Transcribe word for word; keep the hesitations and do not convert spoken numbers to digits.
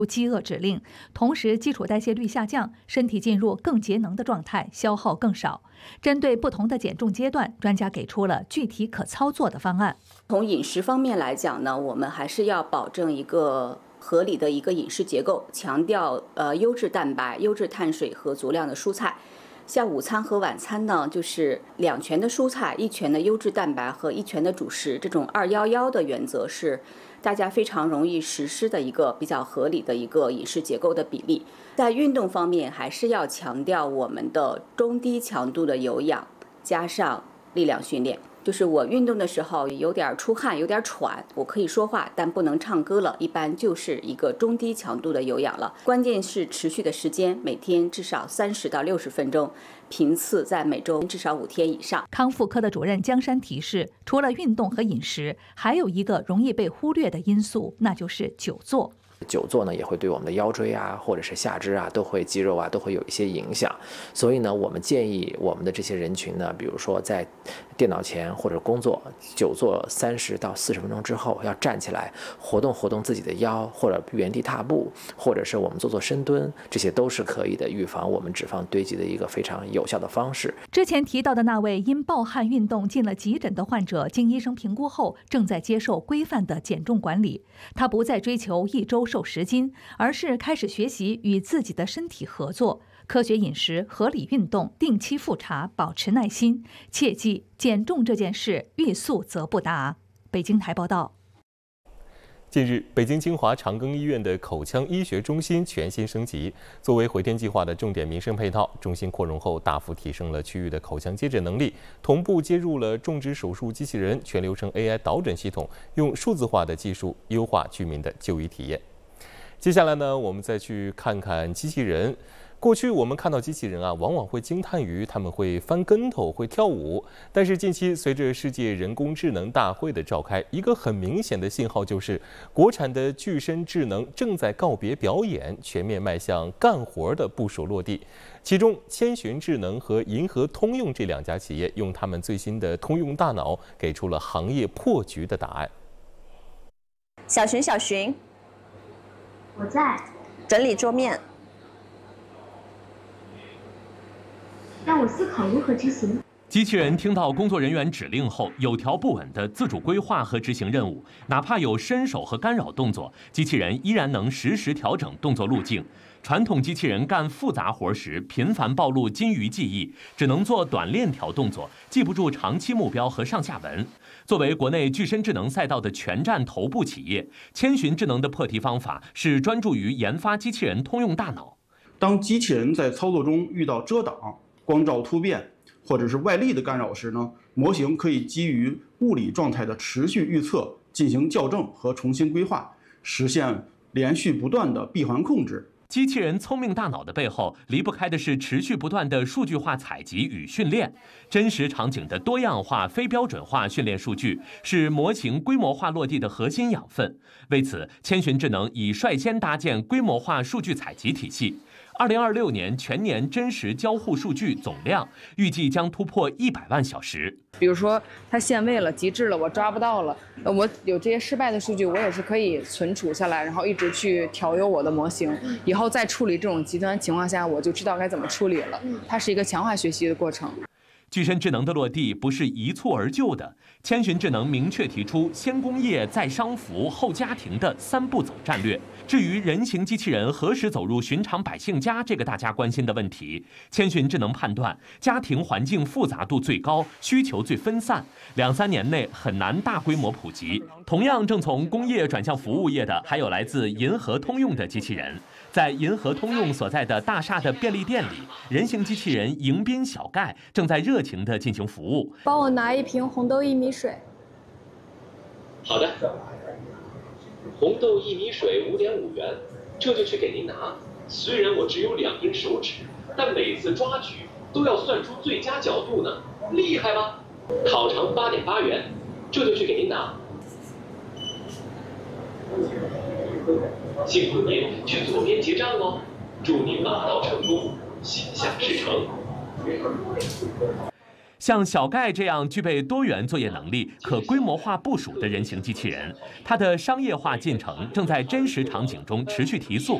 饥饿指令，同时基础代谢率下降，身体进入更节能的状态，消耗更少。针对不同的减重阶段，专家给出了具体可操作的方案。 从饮食方面来讲呢，我们还是要保证一个合理的一个饮食结构，强调呃优质蛋白、优质碳水和足量的蔬菜。像午餐和晚餐呢，就是两全的蔬菜、一全的优质蛋白和一全的主食，这种二幺幺的原则是大家非常容易实施的一个比较合理的一个饮食结构的比例。在运动方面，还是要强调我们的中低强度的有氧加上力量训练。就是我运动的时候有点出汗，有点喘，我可以说话，但不能唱歌了，一般就是一个中低强度的有氧了。关键是持续的时间，每天至少三十到六十分钟，频次在每周至少五天以上。 康复科的主任江山提示，除了运动和饮食，还有一个容易被忽略的因素，那就是久坐。 久坐呢，也会对我们的腰椎啊，或者是下肢啊，都会肌肉啊，都会有一些影响。所以呢，我们建议我们的这些人群呢，比如说在电脑前或者工作久坐三十到四十分钟之后，要站起来活动活动自己的腰，或者原地踏步，或者是我们做做深蹲，这些都是可以的，预防我们脂肪堆积的一个非常有效的方式。 之前提到的那位因暴汗运动进了急诊的患者，经医生评估后，正在接受规范的减重管理。他不再追求一周瘦十斤，而是开始学习与自己的身体合作，科学饮食、合理运动、定期复查，保持耐心。切记，减重这件事欲速则不达。北京台报道。 近日，北京金华长庚医院的口腔医学中心全新升级，作为回天计划的重点民生配套，中心扩容后大幅提升了区域的口腔接诊能力，同步接入了种植手术机器人全流程 A I 导诊系统，用数字化的技术优化居民的就医体验。接下来呢，我们再去看看机器人。过去我们看到机器人啊，往往会惊叹于他们会翻跟头、会跳舞。但是近期随着世界人工智能大会的召开，一个很明显的信号就是，国产的具身智能正在告别表演，全面迈向干活的部署落地。其中，千寻智能和银河通用这两家企业用他们最新的通用大脑，给出了行业破局的答案。 小寻，小寻， 我在整理桌面。 让我思考如何执行。 机器人听到工作人员指令后，有条不紊地自主规划和执行任务，哪怕有伸手和干扰动作，机器人依然能实时调整动作路径。传统机器人干复杂活时，频繁暴露金鱼记忆，只能做短链条动作，记不住长期目标和上下文。作为国内具身智能赛道的全站头部企业，千寻智能的破题方法是专注于研发机器人通用大脑。 当机器人在操作中遇到遮挡、光照突变或者是外力的干扰时呢，模型可以基于物理状态的持续预测进行校正和重新规划，实现连续不断的闭环控制。 机器人聪明大脑的背后，离不开的是持续不断的数据化采集与训练。真实场景的多样化、非标准化训练数据，是模型规模化落地的核心养分。为此，千寻智能已率先搭建规模化数据采集体系。二零二六年全年真实交互数据总量预计将突破一百万小时。 比如说它限位了、极致了，我抓不到了，我有这些失败的数据，我也是可以存储下来，然后一直去调优我的模型。以后再处理这种极端情况下，我就知道该怎么处理了。它是一个强化学习的过程。 具身智能的落地不是一蹴而就的，千寻智能明确提出先工业再商服后家庭的三步走战略。至于人形机器人何时走入寻常百姓家这个大家关心的问题，千寻智能判断家庭环境复杂度最高，需求最分散，两三年内很难大规模普及。同样正从工业转向服务业的，还有来自银河通用的机器人。在银河通用所在的大厦的便利店里，人形机器人迎宾小盖正在热情地进行服务。 帮我拿一瓶红豆薏米水。 好的。红豆薏米水五点五元，这就去给您拿。虽然我只有两根手指，但每次抓取都要算出最佳角度呢，厉害吧？烤肠八点八元，这就去给您拿。辛苦您去左边结账哦，祝您马到成功，心想事成。 像小盖这样具备多元作业能力、可规模化部署的人形机器人，它的商业化进程正在真实场景中持续提速。